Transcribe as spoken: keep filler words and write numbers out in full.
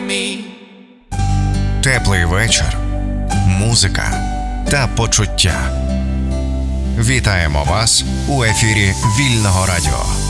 me. Теплий вечір, музика та почуття. Вітаємо вас у ефірі Вільного радіо.